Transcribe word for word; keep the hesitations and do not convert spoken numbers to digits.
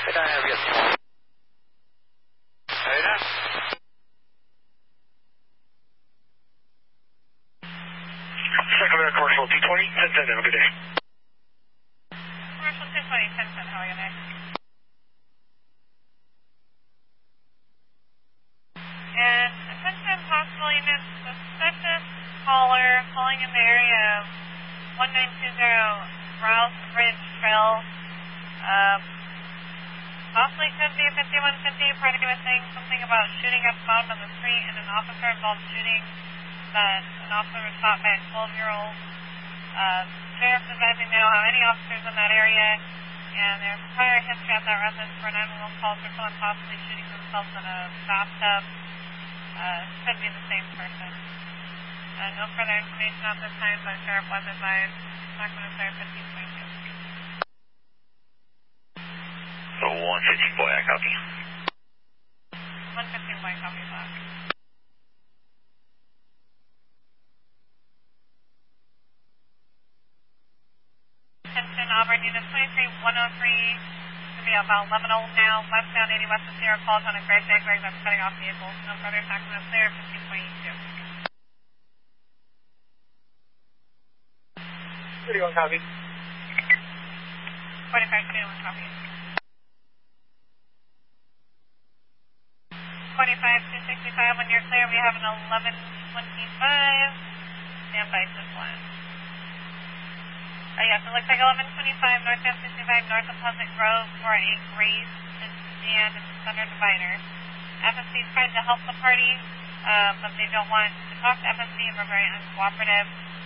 Could I have your phone? Ada? Sacramento Commercial two twenty, ten ten, have a good day. Commercial two twenty, ten ten, how are you today? And attention possible units, suspicious caller calling in the area of one nine two zero Rouse Ridge Trail. Um, possibly could be fifty-one fifty. Party was saying something about shooting up found on the street and an officer involved shooting that an officer was shot by a twelve-year-old. Uh, sheriff's advising they don't have any officers in that area, and there's prior history at that residence for nine one one calls for someone possibly shooting themselves in a bathtub. Uh, could be the same person. Uh, no further information at this time, but Sheriff was advised. Sacramento Sheriff fifteen twenty-two. So one fifteen boy, I copy. one fifteen boy, copy that. Attention Auburn Unit twenty-three one oh three. It's going to be about Lemon Old now. Westbound eighty west of Sierra calls on a Greg Day Greg that's cutting off vehicles. No further Sacramento Sheriff fifteen twenty-two. thirty-one copy. forty-five twenty-one copy. forty-five two sixty-five, when you're clear, we have an eleven twenty-five. Stand by Switzerland. Uh, yes, it looks like eleven twenty-five, northbound sixty-five, north of Pleasant Grove for a grace and stand at the center divider. F S C is trying to help the party, uh, but they don't want to talk to F S C and we're very uncooperative.